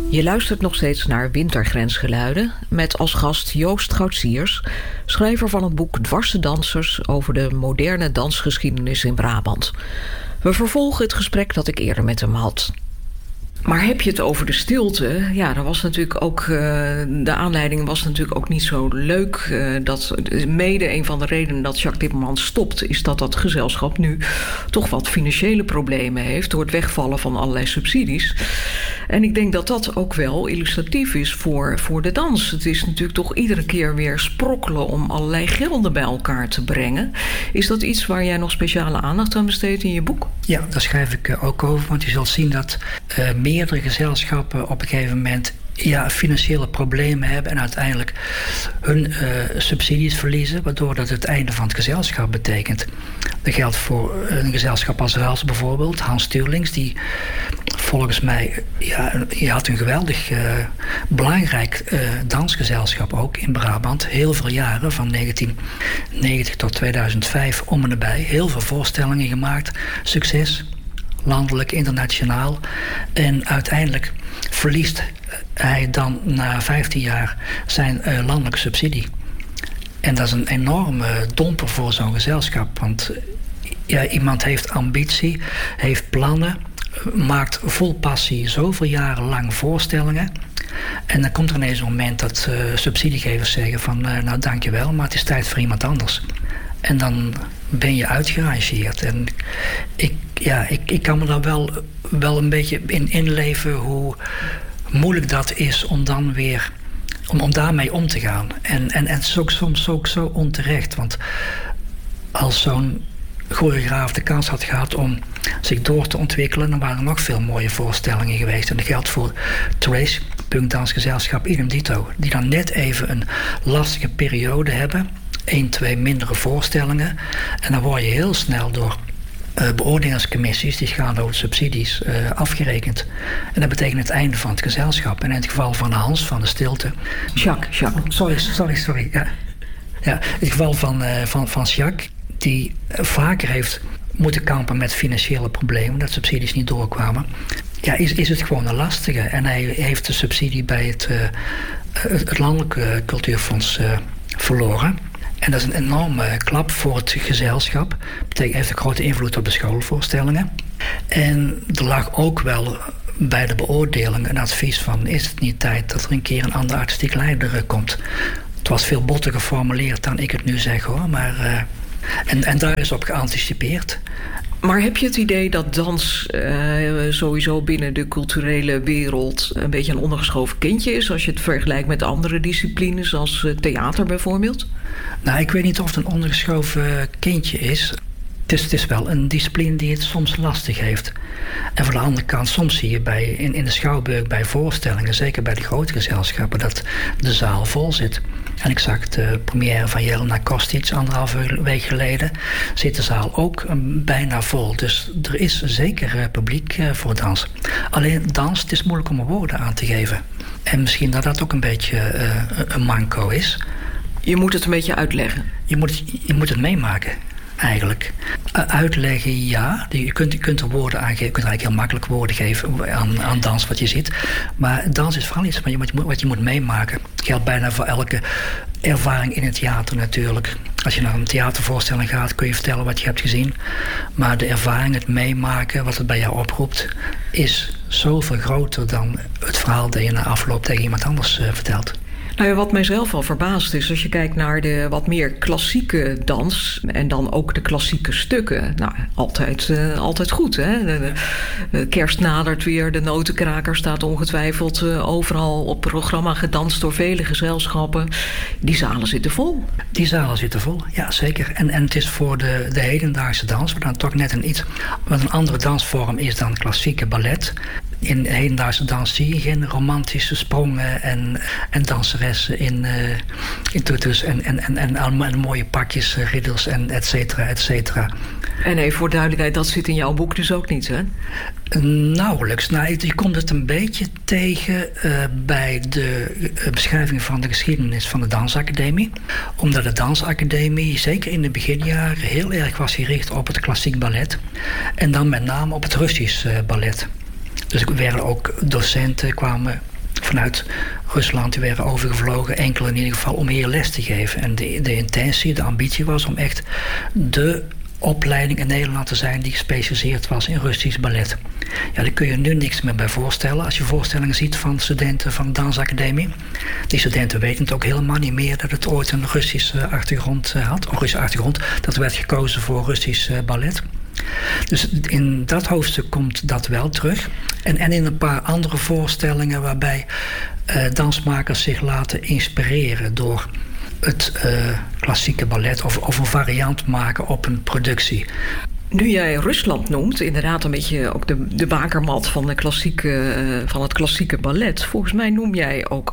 Je luistert nog steeds naar Wintergrensgeluiden met als gast Joost Goudsiers, schrijver van het boek Dwarse Dansers over de moderne dansgeschiedenis in Brabant. We vervolgen het gesprek dat ik eerder met hem had. Maar heb je het over de stilte? Ja, dat was natuurlijk ook, de aanleiding was natuurlijk ook niet zo leuk. Dat mede een van de redenen dat Jacques Timmermans stopt, is dat dat gezelschap nu toch wat financiële problemen heeft door het wegvallen van allerlei subsidies. En ik denk dat dat ook wel illustratief is voor de dans. Het is natuurlijk toch iedere keer weer sprokkelen om allerlei gelden bij elkaar te brengen. Is dat iets waar jij nog speciale aandacht aan besteedt in je boek? Ja, daar schrijf ik ook over. Want je zult zien dat meerdere gezelschappen op een gegeven moment financiële problemen hebben en uiteindelijk hun subsidies verliezen, waardoor dat het einde van het gezelschap betekent. Dat geldt voor een gezelschap als Rals bijvoorbeeld, Hans Stuurlings, die volgens mij, je had een geweldig belangrijk dansgezelschap ook in Brabant. Heel veel jaren, van 1990 tot 2005 om en nabij. Heel veel voorstellingen gemaakt, succes, landelijk, internationaal. En uiteindelijk verliest hij dan na 15 jaar zijn landelijke subsidie. En dat is een enorme domper voor zo'n gezelschap. Want iemand heeft ambitie, heeft plannen, maakt vol passie zoveel jaren lang voorstellingen. En dan komt er ineens een moment dat subsidiegevers zeggen van nou dankjewel, maar het is tijd voor iemand anders. En dan ben je uitgerangeerd. En ik kan me daar wel een beetje in inleven hoe moeilijk dat is om dan weer om daarmee om te gaan. En het is ook soms ook zo onterecht. Want als zo'n choreograaf de kans had gehad om zich door te ontwikkelen, dan waren er nog veel mooie voorstellingen geweest. En dat geldt voor Trace, punkdansgezelschap, idem dito. Die dan net even een lastige periode hebben. 1, 2 mindere voorstellingen. En dan word je heel snel door beoordelingscommissies, die gaan over subsidies, afgerekend. En dat betekent het einde van het gezelschap. En in het geval van Hans van de Stilte. Jacques. Sorry. Ja, in het geval van Jacques, die vaker heeft moeten kampen met financiële problemen, dat subsidies niet doorkwamen. Ja, is het gewoon een lastige. En hij heeft de subsidie bij het Landelijke Cultuurfonds verloren. En dat is een enorme klap voor het gezelschap. Dat heeft een grote invloed op de schoolvoorstellingen. En er lag ook wel bij de beoordeling een advies van, is het niet tijd dat er een keer een ander artistiek leider komt? Het was veel botter geformuleerd dan ik het nu zeg hoor. Maar, en daar is op geanticipeerd. Maar heb je het idee dat dans sowieso binnen de culturele wereld een beetje een ondergeschoven kindje is, als je het vergelijkt met andere disciplines als theater bijvoorbeeld? Nou, ik weet niet of het een ondergeschoven kindje is. Het is wel een discipline die het soms lastig heeft. En van de andere kant, soms zie je in de Schouwburg bij voorstellingen, zeker bij de grote gezelschappen, dat de zaal vol zit. En ik zag de première van Jelena Kostic 1,5 week geleden, zit de zaal ook bijna vol. Dus er is zeker publiek voor dans. Alleen dans, het is moeilijk om er woorden aan te geven. En misschien dat ook een beetje een manco is. Je moet het een beetje uitleggen. Je moet het meemaken. Eigenlijk. Uitleggen, ja. Je kunt er woorden aan geven. Je kunt er eigenlijk heel makkelijk woorden geven aan dans wat je ziet. Maar dans is vooral iets wat je moet meemaken. Het geldt bijna voor elke ervaring in het theater natuurlijk. Als je naar een theatervoorstelling gaat, kun je vertellen wat je hebt gezien. Maar de ervaring, het meemaken, wat het bij jou oproept, is zoveel groter dan het verhaal dat je na afloop tegen iemand anders vertelt. Nou ja, wat mijzelf al verbaast is, als je kijkt naar de wat meer klassieke dans en dan ook de klassieke stukken. Nou, altijd goed, hè? De kerst nadert weer, de Notenkraker staat ongetwijfeld overal op programma, gedanst door vele gezelschappen. Die zalen zitten vol. Die zalen zitten vol, ja zeker. En het is voor de hedendaagse dans, wat dan toch net wat een andere dansvorm is dan klassieke ballet. In hedendaagse dans zie je geen romantische sprongen en danseressen in tutus en mooie pakjes, riddels en et cetera. En even voor duidelijkheid, dat zit in jouw boek dus ook niet, hè? Nauwelijks. Nou, je komt het een beetje tegen bij de beschrijving van de geschiedenis van de Dansacademie. Omdat de Dansacademie, zeker in de beginjaren, heel erg was gericht op het klassiek ballet. En dan met name op het Russisch ballet. Dus er werden ook docenten, kwamen vanuit Rusland die werden overgevlogen, enkele in ieder geval, om hier les te geven. En de intentie, de ambitie was om echt de opleiding in Nederland te zijn die gespecialiseerd was in Russisch ballet. Ja, daar kun je nu niks meer bij voorstellen. Als je voorstellingen ziet van studenten van de dansacademie. Die studenten weten het ook helemaal niet meer dat het ooit een Russische achtergrond had. Een Russische achtergrond, dat werd gekozen voor Russisch ballet. Dus in dat hoofdstuk komt dat wel terug. En in een paar andere voorstellingen waarbij dansmakers zich laten inspireren door het klassieke ballet of een variant maken op een productie. Nu jij Rusland noemt, inderdaad een beetje ook de bakermat van het klassieke ballet. Volgens mij noem jij ook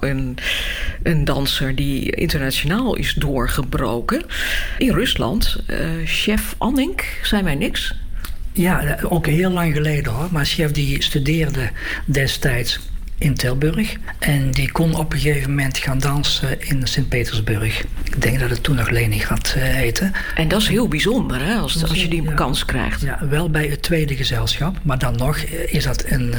een danser die internationaal is doorgebroken. In Rusland, chef Annink, zei mij niks? Ja, ook heel lang geleden hoor. Maar chef die studeerde destijds in Tilburg. En die kon op een gegeven moment gaan dansen in Sint-Petersburg. Ik denk dat het toen nog Leningrad heette. En dat is heel bijzonder, hè, als je die kans krijgt. Ja, wel bij het tweede gezelschap. Maar dan nog is dat een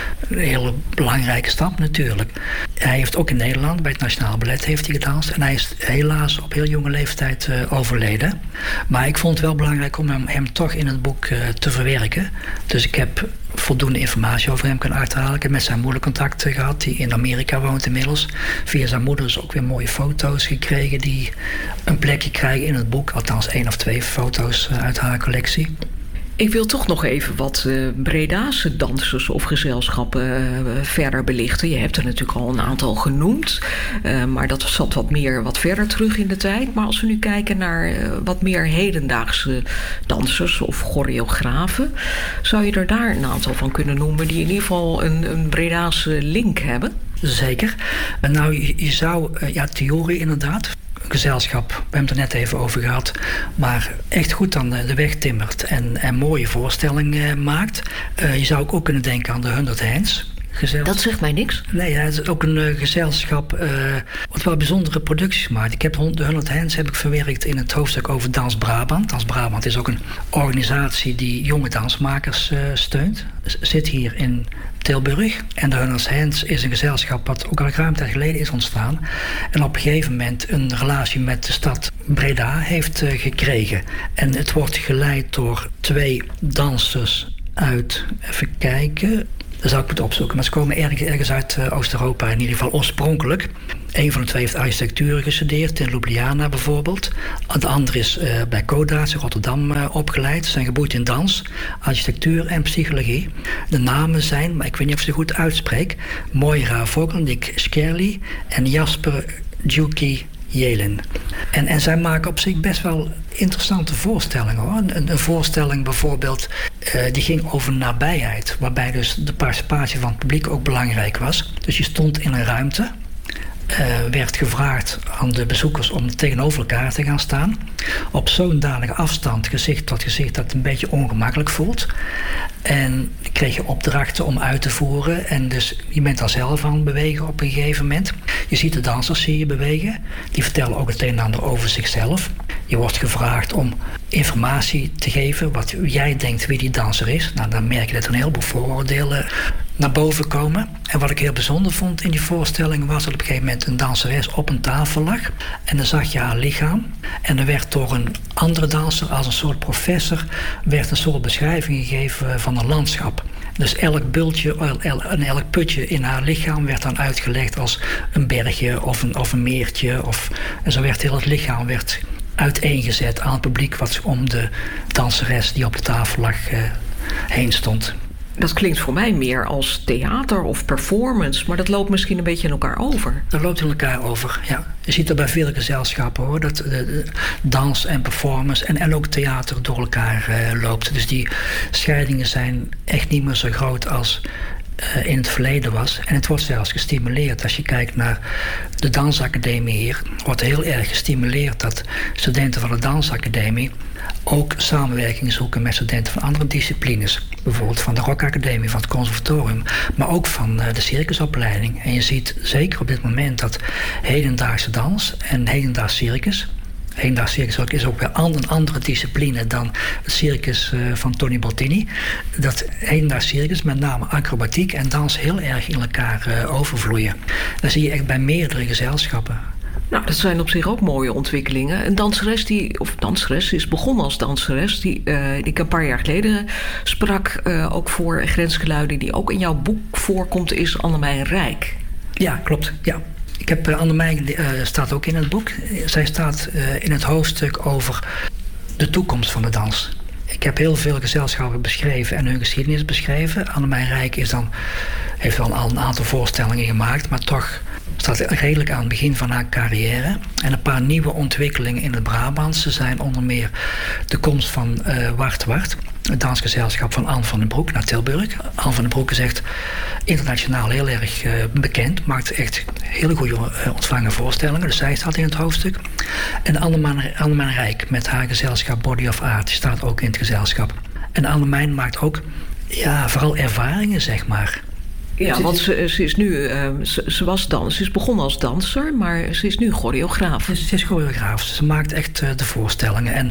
hele belangrijke stap natuurlijk. Hij heeft ook in Nederland, bij het Nationaal Ballet, heeft hij gedanst. En hij is helaas op heel jonge leeftijd overleden. Maar ik vond het wel belangrijk om hem toch in het boek te verwerken. Dus ik heb voldoende informatie over hem kunnen achterhalen. Ik heb met zijn moeder contact gehad, die in Amerika woont inmiddels. Via zijn moeder is ook weer mooie foto's gekregen die een plekje krijgen in het boek. Althans 1 of 2 foto's uit haar collectie. Ik wil toch nog even wat Bredaanse dansers of gezelschappen verder belichten. Je hebt er natuurlijk al een aantal genoemd. Maar dat zat wat verder terug in de tijd. Maar als we nu kijken naar wat meer hedendaagse dansers of choreografen, zou je er daar een aantal van kunnen noemen die in ieder geval een Bredaanse link hebben? Zeker. Nou, je zou, Theorie inderdaad. Gezelschap, we hebben het er net even over gehad, maar echt goed aan de weg timmert en mooie voorstellingen maakt. Je zou ook kunnen denken aan de 100 Hands. Dat zegt mij niks. Nee, het is ook een gezelschap wat wel bijzondere producties maakt. Ik heb de 100 Hands verwerkt in het hoofdstuk over Dans Brabant. Dans Brabant is ook een organisatie die jonge dansmakers steunt. Zit hier in Tilburg. En de 100 Hands is een gezelschap wat ook al ruim tijd geleden is ontstaan. En op een gegeven moment een relatie met de stad Breda heeft gekregen. En het wordt geleid door 2 dansers uit, even kijken, dat zou ik moeten opzoeken, maar ze komen ergens uit Oost-Europa, in ieder geval oorspronkelijk. Een van de 2 heeft architectuur gestudeerd, in Ljubljana bijvoorbeeld. De andere is bij Koda's in Rotterdam opgeleid. Ze zijn geboeid in dans, architectuur en psychologie. De namen zijn, maar ik weet niet of ik ze goed uitspreek, Moira Vogelnik Skerli en Jasper Djuki Jelin. En zij maken op zich best wel interessante voorstellingen hoor. Een voorstelling bijvoorbeeld die ging over nabijheid, waarbij dus de participatie van het publiek ook belangrijk was. Dus je stond in een ruimte, werd gevraagd aan de bezoekers om tegenover elkaar te gaan staan. Op zo'n dadige afstand, gezicht tot gezicht, dat het een beetje ongemakkelijk voelt. En kreeg je opdrachten om uit te voeren. En dus je bent dan zelf aan het bewegen op een gegeven moment. Je ziet de dansers bewegen. Die vertellen ook het een en ander over zichzelf. Je wordt gevraagd om informatie te geven wat jij denkt wie die danser is. Nou, dan merk je dat er een heleboel vooroordelen naar boven komen. En wat ik heel bijzonder vond in die voorstelling was dat op een gegeven moment een danseres op een tafel lag. En dan zag je haar lichaam. En er werd door een andere danser, als een soort professor, werd een soort beschrijving gegeven van een landschap. Dus elk bultje en elk putje in haar lichaam werd dan uitgelegd als een bergje of een meertje. En zo werd heel het lichaam uiteengezet aan het publiek wat om de danseres die op de tafel lag heen stond. Dat klinkt voor mij meer als theater of performance, maar dat loopt misschien een beetje in elkaar over. Dat loopt in elkaar over, ja. Je ziet er bij vele gezelschappen hoor, dat de dans en performance en ook theater door elkaar loopt. Dus die scheidingen zijn echt niet meer zo groot als in het verleden was. En het wordt zelfs gestimuleerd. Als je kijkt naar de dansacademie hier, wordt heel erg gestimuleerd dat studenten van de dansacademie ook samenwerking zoeken met studenten van andere disciplines. Bijvoorbeeld van de rockacademie, van het conservatorium, maar ook van de circusopleiding. En je ziet zeker op dit moment dat hedendaagse dans en hedendaags circus Hedendaags circus is ook weer een andere discipline dan het circus van Tony Bottini. Dat hedendaags circus, met name acrobatiek en dans, heel erg in elkaar overvloeien. Dat zie je echt bij meerdere gezelschappen. Nou, dat zijn op zich ook mooie ontwikkelingen. Een danseres is begonnen als danseres, die ik een paar jaar geleden sprak, ook voor Grensgeluiden, die ook in jouw boek voorkomt, is Annemijn Rijk. Ja, klopt. Ja. Ik heb Annemijn staat ook in het boek. Zij staat in het hoofdstuk over de toekomst van de dans. Ik heb heel veel gezelschappen beschreven en hun geschiedenis beschreven. Annemijn Rijk heeft wel al een aantal voorstellingen gemaakt, maar toch staat redelijk aan het begin van haar carrière. En een paar nieuwe ontwikkelingen in het Brabantse zijn onder meer de komst van Wart Wart, het dansgezelschap van Anne van den Broek, naar Tilburg. Anne van den Broek is echt internationaal heel erg bekend, maakt echt hele goede ontvangen voorstellingen, dus zij staat in het hoofdstuk. En Annemijn Rijk met haar gezelschap Body of Art staat ook in het gezelschap. En Annemijn maakt ook vooral ervaringen, zeg maar. Ja, want ze is nu, ze is begonnen als danser, maar ze is nu choreograaf. Ze is choreograaf, ze maakt echt de voorstellingen. En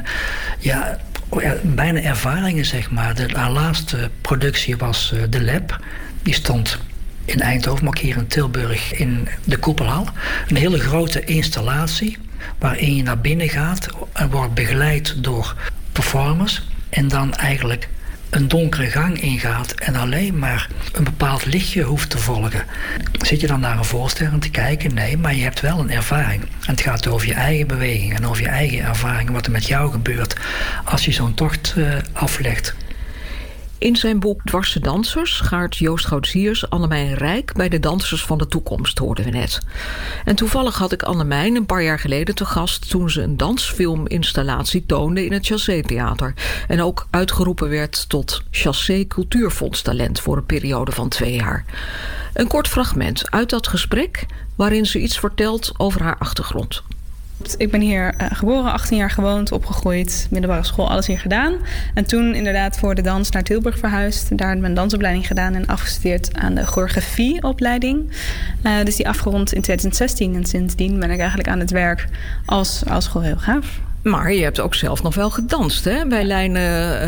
bijna ervaringen, zeg maar. Haar laatste productie was De Lab. Die stond in Eindhoven, maar ook hier in Tilburg in de Koepelhal. Een hele grote installatie waarin je naar binnen gaat en wordt begeleid door performers. En dan eigenlijk een donkere gang ingaat en alleen maar een bepaald lichtje hoeft te volgen. Zit je dan naar een voorstelling te kijken? Nee, maar je hebt wel een ervaring. En het gaat over je eigen beweging en over je eigen ervaring, wat er met jou gebeurt als je zo'n tocht aflegt. In zijn boek Dwarse Dansers schaart Joost Goudziers Annemijn Rijk bij de dansers van de toekomst, hoorden we net. En toevallig had ik Annemijn een paar jaar geleden te gast toen ze een dansfilminstallatie toonde in het Chassé Theater. En ook uitgeroepen werd tot Chassé Cultuurfondstalent voor een periode van 2 jaar. Een kort fragment uit dat gesprek waarin ze iets vertelt over haar achtergrond. Ik ben hier geboren, 18 jaar gewoond, opgegroeid, middelbare school, alles hier gedaan. En toen inderdaad voor de dans naar Tilburg verhuisd. Daar mijn dansopleiding gedaan en afgestudeerd aan de choreografieopleiding. Dus die afgerond in 2016. En sindsdien ben ik eigenlijk aan het werk als choreograaf. Maar je hebt ook zelf nog wel gedanst, hè? Bij Lijn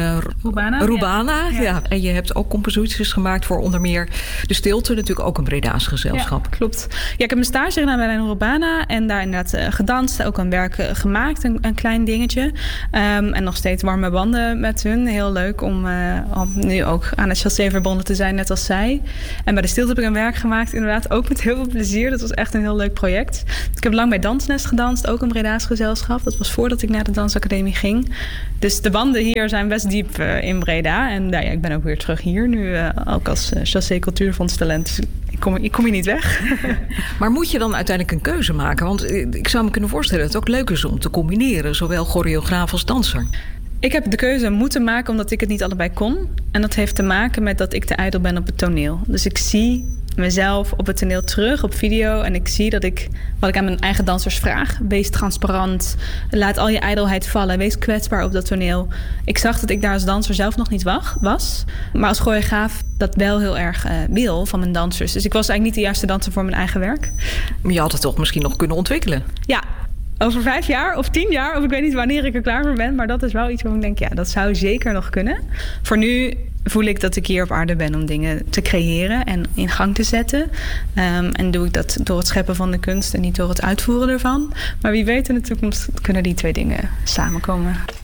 Rubana. Ja. En je hebt ook composities gemaakt voor onder meer De Stilte, natuurlijk ook een Breda's gezelschap. Ja, klopt. Ja, ik heb mijn stage gedaan bij Lijn Rubana en daar inderdaad gedanst, ook een werk gemaakt, een klein dingetje. En nog steeds warme banden met hun. Heel leuk om nu ook aan het Chassé verbonden te zijn, net als zij. En bij De Stilte heb ik een werk gemaakt, inderdaad, ook met heel veel plezier. Dat was echt een heel leuk project. Ik heb lang bij Dansnest gedanst, ook een Breda's gezelschap. Dat was voordat ik naar de dansacademie ging. Dus de banden hier zijn best diep in Breda. En ik ben ook weer terug hier nu, ook als Chassé Cultuurfondstalent. Ik kom hier niet weg. Maar moet je dan uiteindelijk een keuze maken? Want ik zou me kunnen voorstellen dat het ook leuk is om te combineren, zowel choreograaf als danser. Ik heb de keuze moeten maken omdat ik het niet allebei kon. En dat heeft te maken met dat ik te ijdel ben op het toneel. Dus ik zie mezelf op het toneel terug, op video. En ik zie wat ik aan mijn eigen dansers vraag. Wees transparant. Laat al je ijdelheid vallen. Wees kwetsbaar op dat toneel. Ik zag dat ik daar als danser zelf nog niet was. Maar als choreograaf dat wel heel erg wil van mijn dansers. Dus ik was eigenlijk niet de juiste danser voor mijn eigen werk. Maar je had het toch misschien nog kunnen ontwikkelen? Ja. Over 5 jaar of 10 jaar, of ik weet niet wanneer ik er klaar voor ben. Maar dat is wel iets waarvan ik denk, dat zou zeker nog kunnen. Voor nu voel ik dat ik hier op aarde ben om dingen te creëren en in gang te zetten. En doe ik dat door het scheppen van de kunst en niet door het uitvoeren ervan. Maar wie weet in de toekomst kunnen die 2 dingen samenkomen.